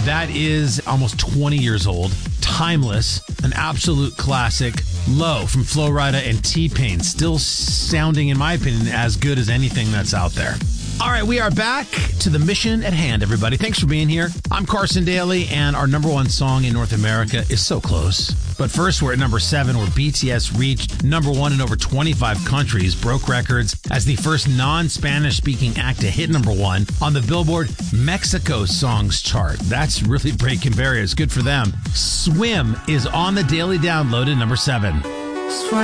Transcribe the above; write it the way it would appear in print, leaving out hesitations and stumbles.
That is almost 20 years old. Timeless. An absolute classic. Low from Flo Rida and T-Pain. Still sounding, in my opinion, as good as anything that's out there. All right, we are back to the mission at hand, everybody. Thanks for being here. I'm Carson Daly, and our number one song in North America is so close. But first, we're at number 7, where BTS reached number 1 in over 25 countries, broke records as the first non-Spanish-speaking act to hit number 1 on the Billboard Mexico Songs chart. That's really breaking barriers. Good for them. Swim is on the Daily Download at number 7.